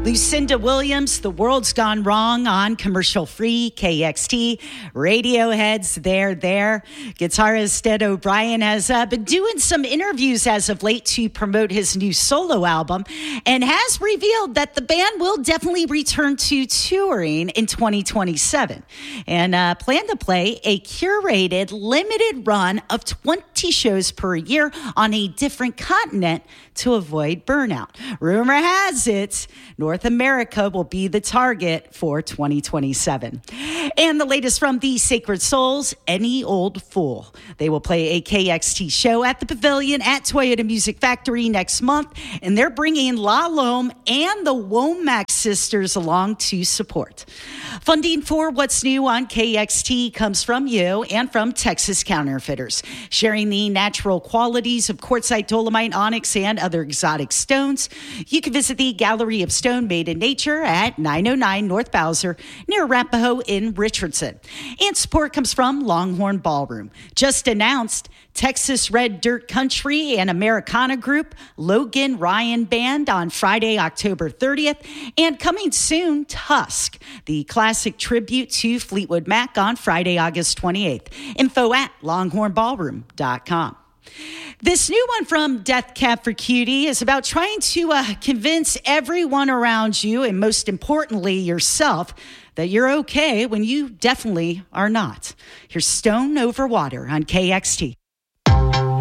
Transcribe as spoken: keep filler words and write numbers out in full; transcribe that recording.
Lucinda Williams, The World's Gone Wrong on commercial-free K X T. Radiohead's There, There. Guitarist Ed O'Brien has uh, been doing some interviews as of late to promote his new solo album and has revealed that the band will definitely return to touring in twenty twenty-seven and uh, plan to play a curated limited run of twenty shows per year on a different continent to avoid burnout. Rumor has it, North America will be the target for twenty twenty-seven. And the latest from the Sacred Souls, Any Old Fool. They will play a K X T show at the Pavilion at Toyota Music Factory next month, and they're bringing La Lome and the Womack sisters along to support. Funding for What's New on K X T comes from you and from Texas Counterfeiters, sharing the natural qualities of quartzite, dolomite, onyx, and other exotic stones. You can visit the Gallery of Stone Made in Nature at nine oh nine North Bowser near Arapahoe in Richardson. And support comes from Longhorn Ballroom. Just announced, Texas Red Dirt Country and Americana Group, Logan Ryan Band on Friday, October thirtieth, and coming soon, Tusk, the classic tribute to Fleetwood Mac on Friday, August twenty-eighth. Info at longhorn ballroom dot com. This new one from Death Cab for Cutie is about trying to uh, convince everyone around you, and most importantly, yourself, that you're okay when you definitely are not. Here's Stone Over Water on K X T.